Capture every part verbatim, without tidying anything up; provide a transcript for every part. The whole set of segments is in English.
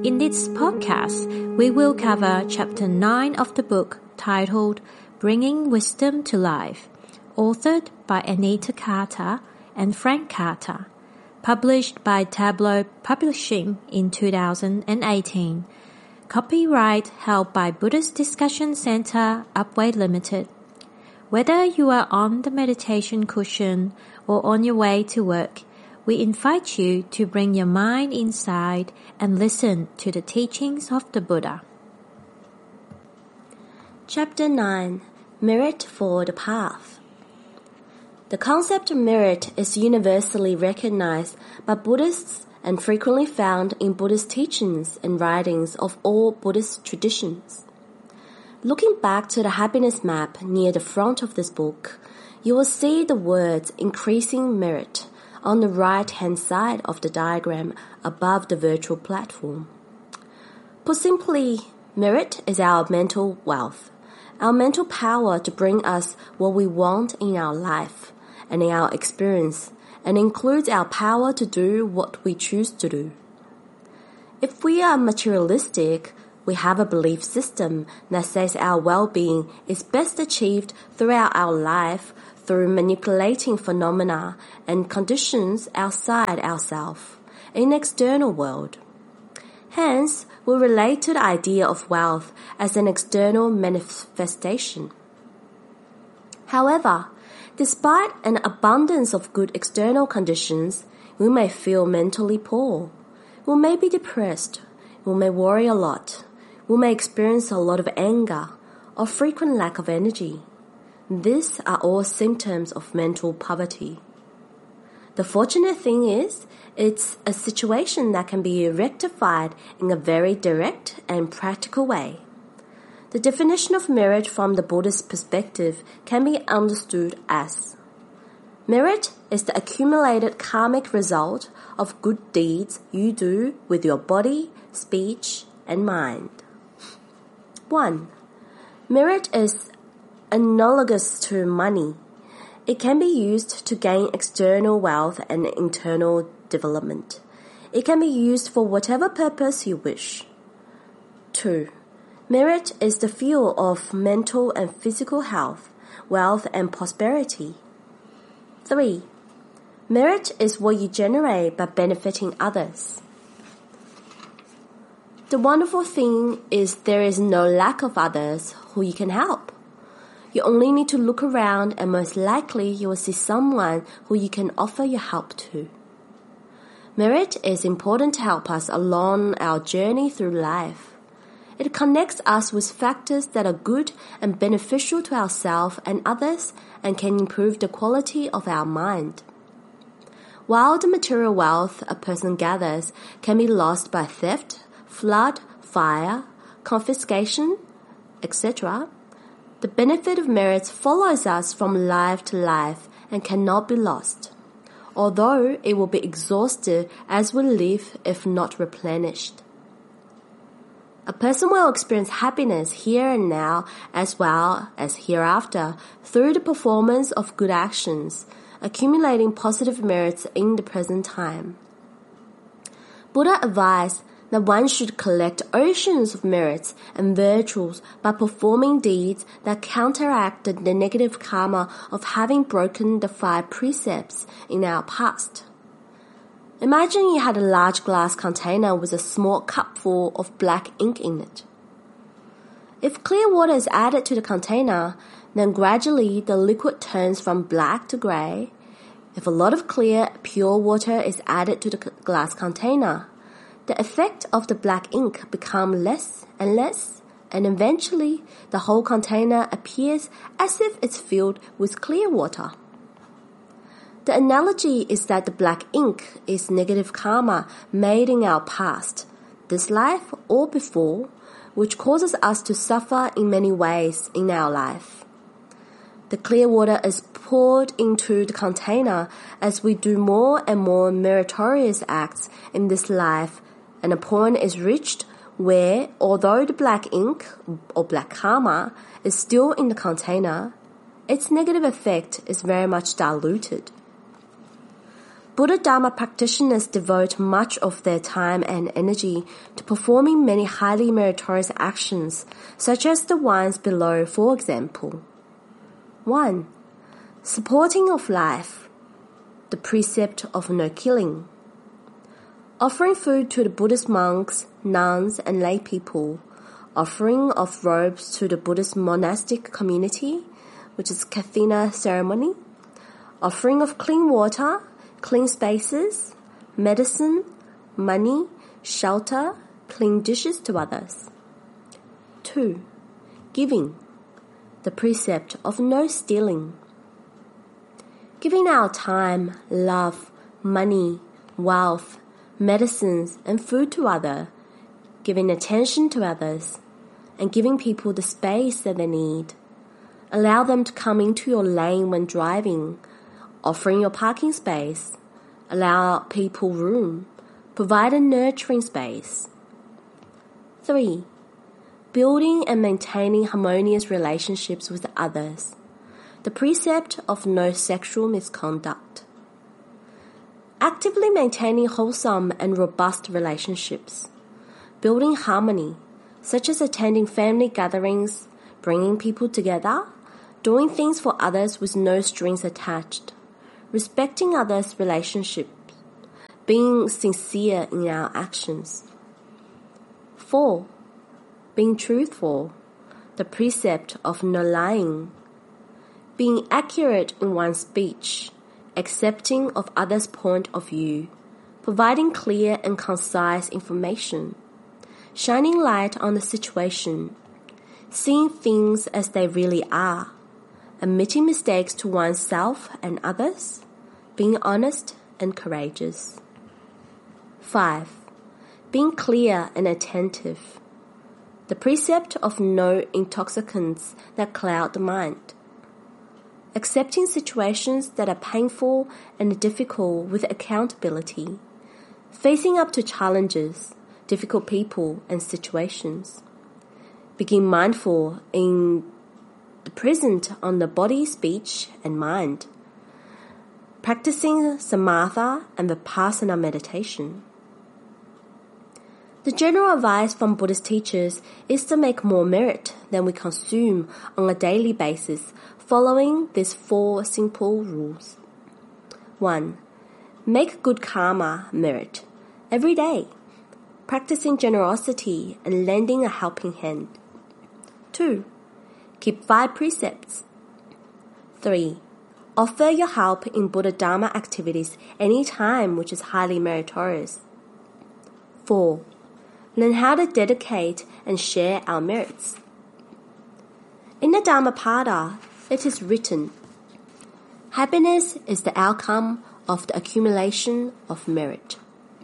In this podcast, we will cover Chapter nine of the book titled Bringing Wisdom to Life, authored by Anita Carter and Frank Carter, published by Tableau Publishing in two thousand eighteen. Copyright held by Buddhist Discussion Center, Upway Limited. Whether you are on the meditation cushion or on your way to work, we invite you to bring your mind inside and listen to the teachings of the Buddha. Chapter nine. Merit for the Path. The concept of merit is universally recognized by Buddhists and frequently found in Buddhist teachings and writings of all Buddhist traditions. Looking back to the happiness map near the front of this book, you will see the words increasing merit on the right-hand side of the diagram above the virtual platform. Put simply, merit is our mental wealth, our mental power to bring us what we want in our life and in our experience, and includes our power to do what we choose to do. If we are materialistic, we have a belief system that says our well-being is best achieved throughout our life through manipulating phenomena and conditions outside ourselves, in the external world. Hence, we relate to the idea of wealth as an external manifestation. However, despite an abundance of good external conditions, we may feel mentally poor. We may be depressed. We may worry a lot. We may experience a lot of anger or frequent lack of energy. These are all symptoms of mental poverty. The fortunate thing is, it's a situation that can be rectified in a very direct and practical way. The definition of merit from the Buddhist perspective can be understood as: merit is the accumulated karmic result of good deeds you do with your body, speech, and mind. one. Merit is analogous to money. It can be used to gain external wealth and internal development. It can be used for whatever purpose you wish. two. Merit is the fuel of mental and physical health, wealth and prosperity. three. Merit is what you generate by benefiting others. The wonderful thing is there is no lack of others who you can help. You only need to look around and most likely you will see someone who you can offer your help to. Merit is important to help us along our journey through life. It connects us with factors that are good and beneficial to ourselves and others and can improve the quality of our mind. While the material wealth a person gathers can be lost by theft, flood, fire, confiscation, et cetera, the benefit of merit follows us from life to life and cannot be lost, although it will be exhausted as we live if not replenished. A person will experience happiness here and now as well as hereafter through the performance of good actions, accumulating positive merits in the present time. Buddha advised that one should collect oceans of merits and virtues by performing deeds that counteract the negative karma of having broken the five precepts in our past. Imagine you had a large glass container with a small cupful of black ink in it. If clear water is added to the container, then gradually the liquid turns from black to gray. If a lot of clear, pure water is added to the glass container, the effect of the black ink becomes less and less, and eventually the whole container appears as if it's filled with clear water. The analogy is that the black ink is negative karma made in our past, this life or before, which causes us to suffer in many ways in our life. The clear water is poured into the container as we do more and more meritorious acts in this life, and a point is reached where, although the black ink or black karma is still in the container, its negative effect is very much diluted. Buddha Dharma practitioners devote much of their time and energy to performing many highly meritorious actions, such as the ones below, for example. one. Supporting of life, the precept of no killing. Offering food to the Buddhist monks, nuns, and lay people. Offering of robes to the Buddhist monastic community, which is Kathina ceremony. Offering of clean water, clean spaces, medicine, money, shelter, clean dishes to others. two. Giving, the precept of no stealing. Giving our time, love, money, wealth, medicines, and food to others, giving attention to others, and giving people the space that they need. Allow them to come into your lane when driving, offering your parking space, allow people room, provide a nurturing space. three. Building and maintaining harmonious relationships with others, the precept of no sexual misconduct. Actively maintaining wholesome and robust relationships, building harmony, such as attending family gatherings, bringing people together, doing things for others with no strings attached, respecting others' relationships, being sincere in our actions. four. Being truthful, the precept of no lying, being accurate in one's speech, accepting of others' point of view, providing clear and concise information, shining light on the situation, seeing things as they really are, admitting mistakes to oneself and others, being honest and courageous. five. Being clear and attentive, the precept of no intoxicants that cloud the mind. Accepting situations that are painful and difficult with accountability. Facing up to challenges, difficult people and situations. Being mindful in the present on the body, speech, and mind. Practicing samatha and vipassana meditation. The general advice from Buddhist teachers is to make more merit than we consume on a daily basis, following these four simple rules. one. Make good karma merit every day, practicing generosity and lending a helping hand. two. Keep five precepts. three. Offer your help in Buddha Dharma activities any time, which is highly meritorious. four. Learn how to dedicate and share our merits. In the Dhammapada, it is written, happiness is the outcome of the accumulation of merit.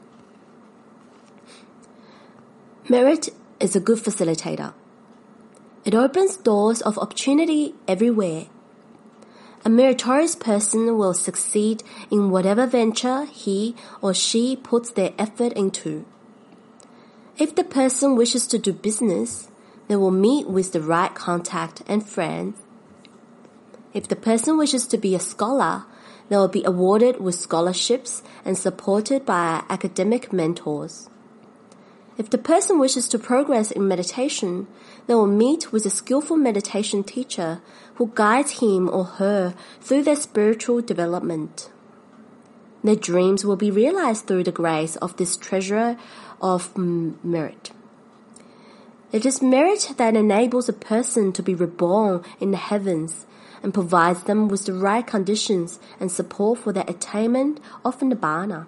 Merit is a good facilitator. It opens doors of opportunity everywhere. A meritorious person will succeed in whatever venture he or she puts their effort into. If the person wishes to do business, they will meet with the right contact and friends. If the person wishes to be a scholar, they will be awarded with scholarships and supported by academic mentors. If the person wishes to progress in meditation, they will meet with a skillful meditation teacher who guides him or her through their spiritual development. Their dreams will be realized through the grace of this treasure of merit. It is merit that enables a person to be reborn in the heavens and provides them with the right conditions and support for their attainment of nibbana.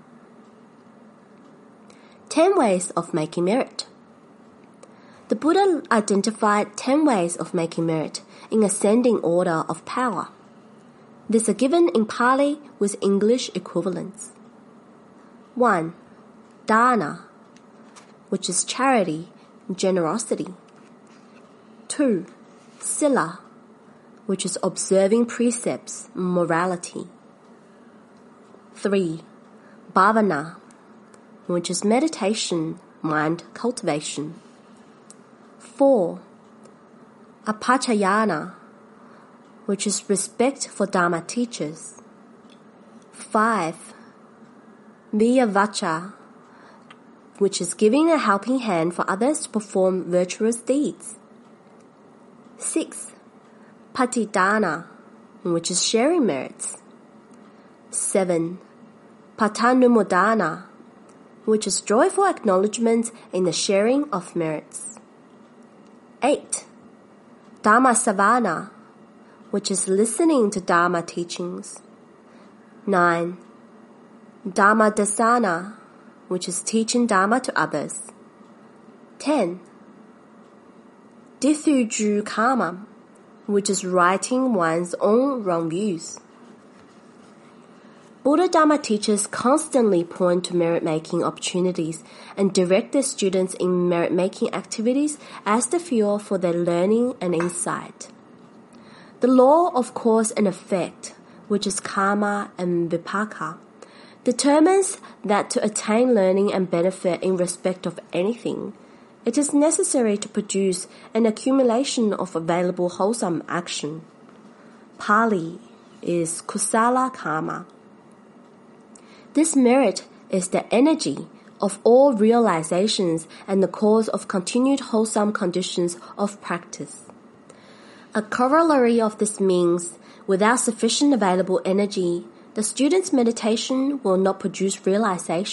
Ten ways of making merit. The Buddha identified ten ways of making merit in ascending order of power. These are given in Pali with English equivalents. one. Dana, which is charity and generosity. two. Sila, which is observing precepts and morality. three. Bhavana, which is meditation, mind cultivation. four. Apachayana, which is respect for Dharma teachers. five. Viyavacha, which is giving a helping hand for others to perform virtuous deeds. six. Patidana, which is sharing merits. seven. Patanumodana, which is joyful acknowledgement in the sharing of merits. eight. Dhamma Savana, which is listening to Dharma teachings. nine. Dhamma Dasana, which is teaching Dharma to others. ten. Dithuju Karma, which is righting one's own wrong views. Buddha Dharma teachers constantly point to merit-making opportunities and direct their students in merit-making activities as the fuel for their learning and insight. The law of cause and effect, which is karma and vipaka, determines that to attain learning and benefit in respect of anything, it is necessary to produce an accumulation of available wholesome action. Pali is kusala karma. This merit is the energy of all realizations and the cause of continued wholesome conditions of practice. A corollary of this means, without sufficient available energy, the student's meditation will not produce realization.